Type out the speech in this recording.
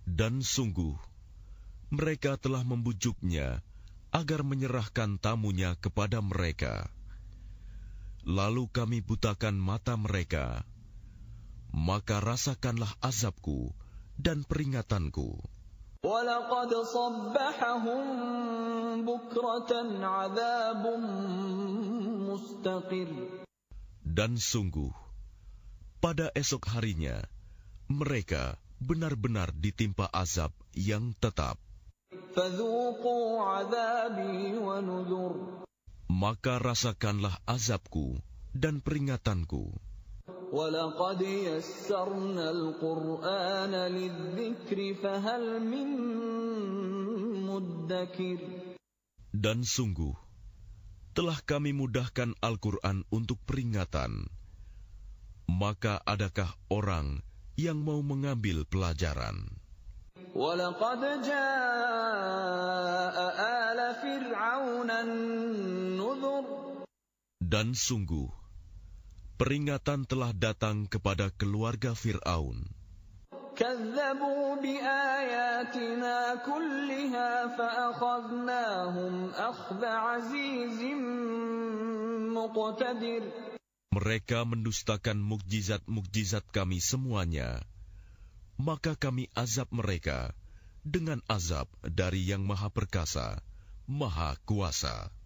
Dan sungguh, mereka telah membujuknya agar menyerahkan tamunya kepada mereka. Lalu kami butakan mata mereka, maka rasakanlah azabku dan peringatanku. وَلَقَدْ صَبَّحَهُم بُكْرَةً عَذَابٌ مُسْتَقِرٌّ. Dan sungguh, pada esok harinya, mereka benar-benar ditimpa azab yang tetap. فَذُوقُوا عَذَابِي وَنُذُرِ. Maka rasakanlah azabku dan peringatanku. وَلَقَدْ يَسَّرْنَا الْقُرْآنَ لِلذِّكْرِ فَهَلْ مِن مُّدَّكِرٍ. Dan sungguh, telah kami mudahkan Al-Quran untuk peringatan. Maka adakah orang yang mau mengambil pelajaran? وَلَقَدْ جَاءَ آلَ فِرْعَوْنَ النُّذُرُ. Dan sungguh, peringatan telah datang kepada keluarga Fir'aun. كَذَّبُوا بِآيَاتِنَا كُلِّهَا فَأَخَذْنَاهُمْ أَخْذَ عَزِيزٍ مُقْتَدِرٍ. Mereka mendustakan mukjizat-mukjizat kami semuanya, maka kami azab mereka dengan azab dari Yang Maha Perkasa, Maha Kuasa.